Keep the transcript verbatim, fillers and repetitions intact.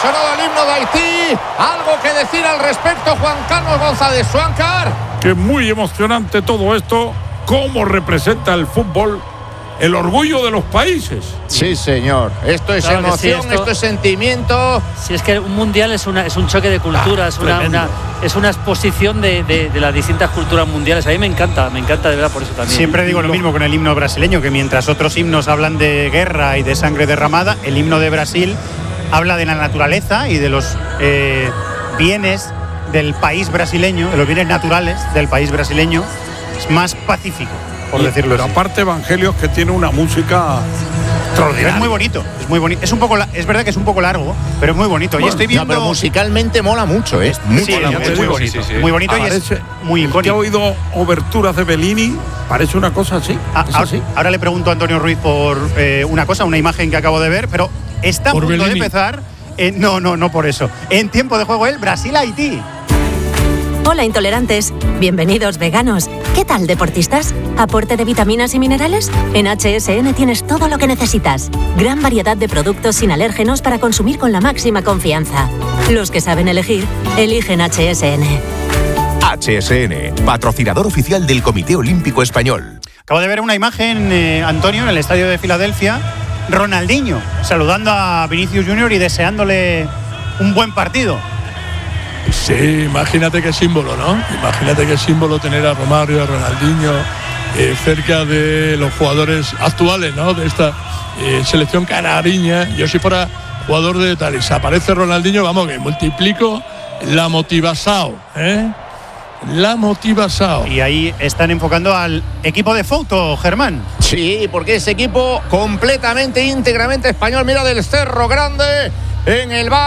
sonado el himno de Haití. ¿Algo que decir al respecto, Juan Carlos González Suáncar? Que muy emocionante todo esto, cómo representa el fútbol el orgullo de los países. Sí, señor. Esto es claro emoción, sí, esto, esto es sentimiento. Si es que un mundial es, una, es un choque de culturas, ah, una, una, es una exposición de, de, de las distintas culturas mundiales. A mí me encanta, me encanta de verdad por eso también. Siempre digo lo mismo con el himno brasileño, que mientras otros himnos hablan de guerra y de sangre derramada, el himno de Brasil habla de la naturaleza y de los eh, bienes del país brasileño, de los bienes naturales del país brasileño. Es más pacífico, por y, decirlo pero así. Aparte, Evangelios, que tiene una música extraordinaria. Es muy bonito, es muy bonito. Es un poco, es verdad que es un poco largo, pero es muy bonito. Bueno, y estoy viendo. No, pero musicalmente mola mucho, ¿eh? Muy, sí, mola es mucho. muy bonito, sí, sí. Muy bonito Aparece, y es muy icónico. He oído oberturas de Bellini, parece una cosa así. Ah, ¿Es ahora, así? ahora le pregunto a Antonio Ruiz por eh, una cosa, una imagen que acabo de ver, pero está a Por punto Bellini. de empezar. Eh, no, no, no por eso. En tiempo de juego el Brasil-Haití. Hola intolerantes, bienvenidos veganos. ¿Qué tal deportistas? ¿Aporte de vitaminas y minerales? En H S N tienes todo lo que necesitas. Gran variedad de productos sin alérgenos para consumir con la máxima confianza. Los que saben elegir, eligen H S N. H S N, patrocinador oficial del Comité Olímpico Español. Acabo de ver una imagen, eh, Antonio, en el estadio de Filadelfia. Ronaldinho saludando a Vinicius Junior y deseándole un buen partido. Sí, imagínate qué símbolo, ¿no? Imagínate qué símbolo tener a Romario y a Ronaldinho eh, cerca de los jugadores actuales, ¿no? De esta eh, selección canariña. Yo si fuera jugador de tal y se aparece Ronaldinho, vamos, que multiplico la motivación, ¿eh? La motivación. Y ahí están enfocando al equipo de foto, Germán. Sí, porque ese equipo completamente, íntegramente español. Mira, del Cerro Grande en el bar.